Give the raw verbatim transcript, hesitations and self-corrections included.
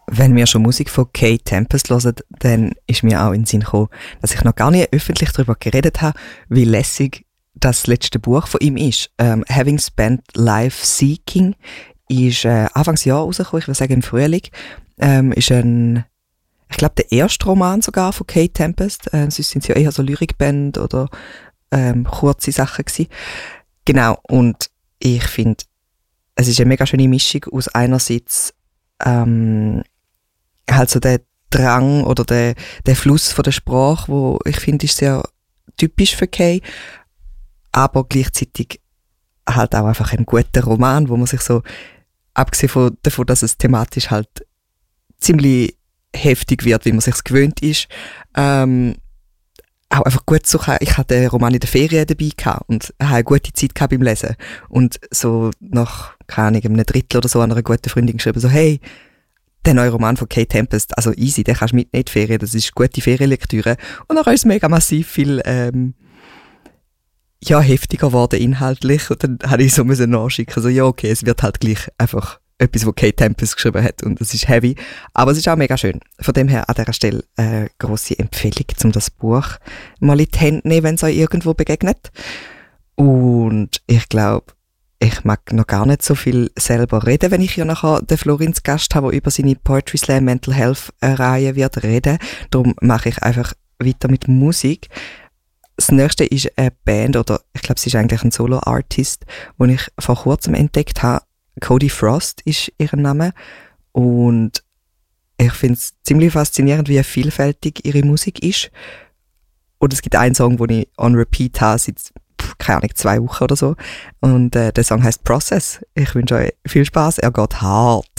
Wenn wir schon Musik von Kay Tempest hören, dann ist mir auch in den Sinn gekommen, dass ich noch gar nicht öffentlich darüber geredet habe, wie lässig das letzte Buch von ihm ist. Ähm, Having Spent Life Seeking ist äh, Anfangsjahr rausgekommen, ich würde sagen im Frühling. Ähm, ist ein, ich glaube, der erste Roman sogar von Kay Tempest. Äh, sonst sind es ja eher so Lyrikband oder ähm, kurze Sachen gewesen. Genau, und ich finde, es ist eine mega schöne Mischung aus einerseits ähm, halt so der Drang oder der, der Fluss von der Sprache, wo ich finde, ist sehr typisch für Kay, aber gleichzeitig halt auch einfach ein guter Roman, wo man sich so, abgesehen von, davon, dass es thematisch halt ziemlich heftig wird, wie man sich's gewöhnt ist, ähm, auch einfach gut zu können. Ich hatte den Roman in der Ferien dabei gehabt und habe eine gute Zeit gehabt beim Lesen. Und so nach, keine Ahnung, einem Drittel oder so an einer guten Freundin geschrieben, so, hey, der neue Roman von Kay Tempest, also easy, den kannst du mitnehmen in die Ferien, das ist gute Ferienlektüre. Und dann ist es mega massiv viel, ähm, ja, heftiger geworden inhaltlich. Und dann habe ich so müssen nachschicken, so, ja, okay, es wird halt gleich einfach etwas, was Kay Tempest geschrieben hat und es ist heavy. Aber es ist auch mega schön. Von dem her an dieser Stelle eine grosse Empfehlung, um das Buch mal in die Hände zu nehmen, wenn es euch irgendwo begegnet. Und ich glaube, ich mag noch gar nicht so viel selber reden, wenn ich ja nachher den Florenz Gast habe, der über seine Poetry Slam Mental Health Reihe wird reden. Darum mache ich einfach weiter mit Musik. Das nächste ist eine Band, oder ich glaube, sie ist eigentlich ein Solo-Artist, den ich vor kurzem entdeckt habe. Cody Frost ist ihr Name. Und ich finde es ziemlich faszinierend, wie vielfältig ihre Musik ist. Und es gibt einen Song, den ich on repeat habe, seit keine Ahnung, zwei Wochen oder so. Und äh, der Song heißt Process. Ich wünsche euch viel Spaß. Er geht hart.